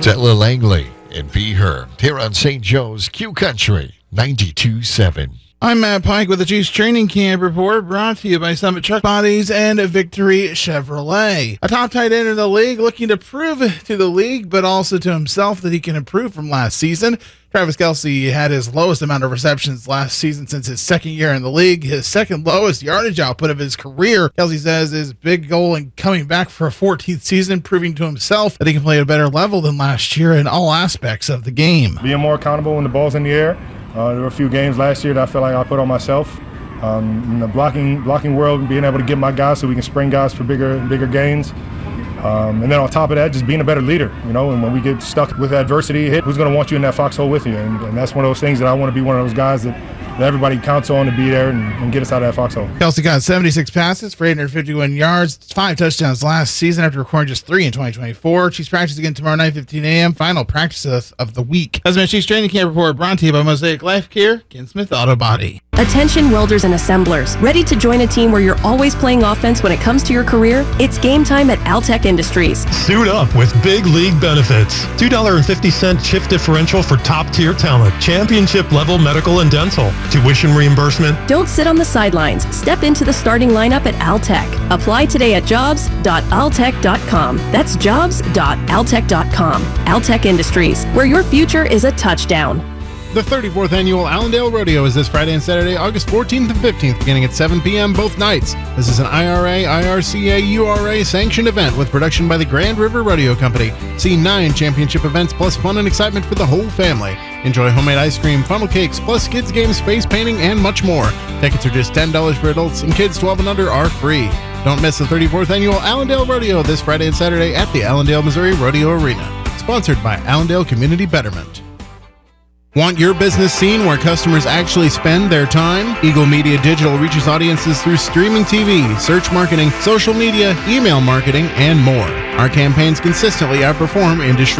Zetla Langley and Be Her here on St. Joe's Q Country 92.7. I'm Matt Pike with the Chiefs Training Camp Report, brought to you by Summit Truck Bodies and Victory Chevrolet. A top tight end in the league looking to prove to the league, but also to himself, that he can improve from last season. Travis Kelce had his lowest amount of receptions last season since his second year in the league, his second lowest yardage output of his career. Kelce says his big goal in coming back for a 14th season, proving to himself that he can play at a better level than last year in all aspects of the game. Being more accountable when the ball's in the air. There were a few games last year that I feel like I put on myself. In the blocking world, being able to get my guys so we can spring guys for bigger gains. And then on top of that, just being a better leader, and when we get stuck with adversity, who's going to want you in that foxhole with you? And that's one of those things that I want to be one of those guys that everybody counts on to be there and get us out of that foxhole. Kelce got 76 passes for 851 yards, 5 touchdowns last season after recording just 3 in 2024. Chiefs practice again tomorrow night, 15 a.m., final practice of the week. As my Chiefs Training Camp Report brought to you by Mosaic Life Care, Ken Smith Auto Body. Attention welders and assemblers, ready to join a team where you're always playing offense when it comes to your career? It's game time at Altech Industries. Suit up with big league benefits. $2.50 shift differential for top-tier talent. Championship-level medical and dental. Tuition reimbursement. Don't sit on the sidelines. Step into the starting lineup at Altech. Apply today at jobs.altech.com. That's jobs.altech.com. Altech Industries, where your future is a touchdown. The 34th Annual Allendale Rodeo is this Friday and Saturday, August 14th and 15th, beginning at 7 p.m. both nights. This is an IRA, IRCA, URA sanctioned event with production by the Grand River Rodeo Company. See 9 championship events plus fun and excitement for the whole family. Enjoy homemade ice cream, funnel cakes, plus kids games, face painting, and much more. Tickets are just $10 for adults, and kids 12 and under are free. Don't miss the 34th Annual Allendale Rodeo this Friday and Saturday at the Allendale, Missouri Rodeo Arena. Sponsored by Allendale Community Betterment. Want your business seen where customers actually spend their time? Eagle Media Digital reaches audiences through streaming TV, search marketing, social media, email marketing, and more. Our campaigns consistently outperform industry